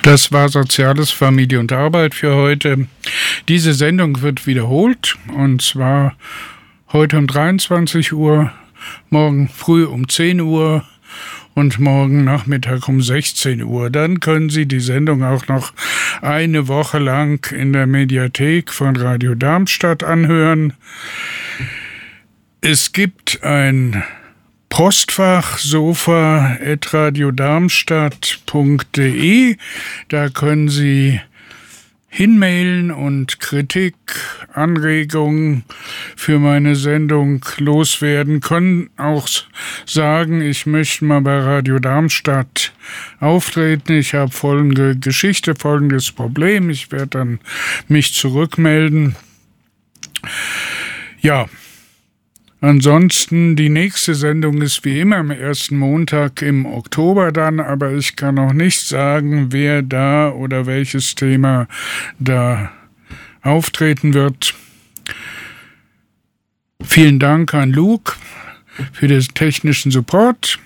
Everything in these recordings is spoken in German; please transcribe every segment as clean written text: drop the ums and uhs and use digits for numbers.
Das war Soziales, Familie und Arbeit für heute. Diese Sendung wird wiederholt, und zwar heute um 23 Uhr, morgen früh um 10 Uhr und morgen Nachmittag um 16 Uhr. Dann können Sie die Sendung auch noch eine Woche lang in der Mediathek von Radio Darmstadt anhören. Es gibt ein Postfach sofa@radiodarmstadt.de. Da können Sie hinmailen und Kritik, Anregungen für meine Sendung loswerden, können auch sagen, ich möchte mal bei Radio Darmstadt auftreten, ich habe folgende Geschichte, folgendes Problem, ich werde dann mich zurückmelden. Ja. Ansonsten, die nächste Sendung ist wie immer am ersten Montag im Oktober dann, aber ich kann noch nicht sagen, wer da oder welches Thema da auftreten wird. Vielen Dank an Luke für den technischen Support.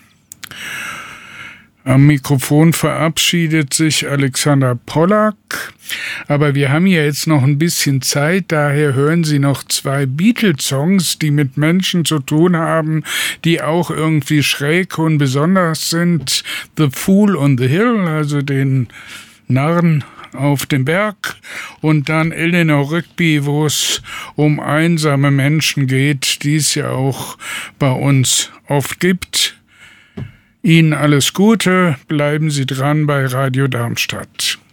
Am Mikrofon verabschiedet sich Alexander Pollack. Aber wir haben ja jetzt noch ein bisschen Zeit, daher hören Sie noch 2 Beatles-Songs, die mit Menschen zu tun haben, die auch irgendwie schräg und besonders sind. The Fool on the Hill, also den Narren auf dem Berg, und dann Eleanor Rigby, wo es um einsame Menschen geht, die es ja auch bei uns oft gibt. Ihnen alles Gute, bleiben Sie dran bei Radio Darmstadt.